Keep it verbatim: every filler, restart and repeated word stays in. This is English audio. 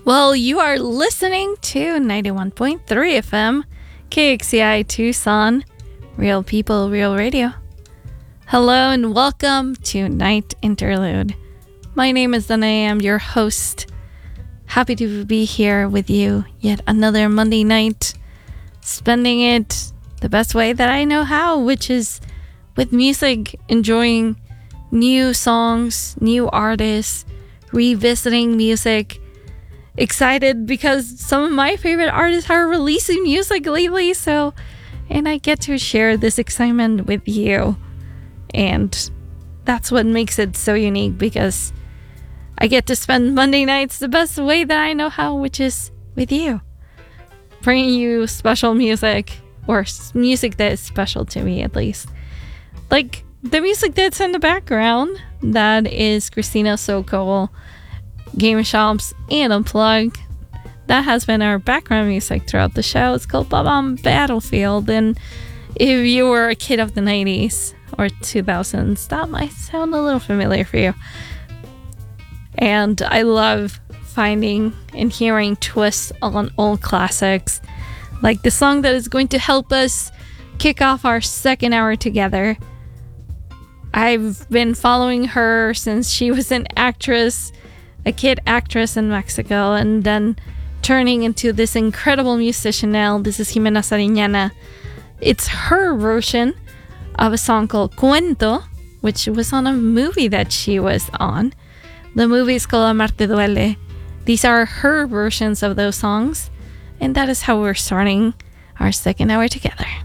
Well, you are listening to ninety-one point three F M, K X C I Tucson, Real People, Real Radio. Hello and welcome to Night Interlude. My name is Danae, I'm your host. Happy to be here with you yet another Monday night, spending it the best way that I know how, which is with music, enjoying new songs, new artists, revisiting music. Excited because some of my favorite artists are releasing music lately, so and I get to share this excitement with you, and that's what makes it so unique, because I get to spend Monday nights the best way that I know how, which is with you, bringing you special music, or music that is special to me, at least, like the music that's in the background. That is Christina Sokol, Game Shops, and Unplugged. That has been our background music throughout the show. It's called Bob-omb Battlefield, and if you were a kid of the nineties or two thousands, that might sound a little familiar for you. And I love finding and hearing twists on old classics, like the song that is going to help us kick off our second hour together. I've been following her since she was an actress, a kid actress in Mexico, and then turning into this incredible musician now. This is Jimena Sariñana. It's her version of a song called Cuento, which was on a movie that she was on. The movie is called Amarte Duele. These are her versions of those songs, and that is how we're starting our second hour together.